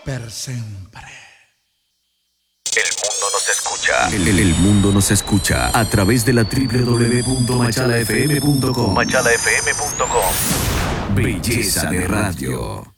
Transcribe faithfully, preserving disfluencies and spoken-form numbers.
per sempre. El mundo nos escucha. El, el- el mundo nos escucha a través de la doble u doble u doble u punto machala f m punto com. machala f m punto com. Belleza de radio.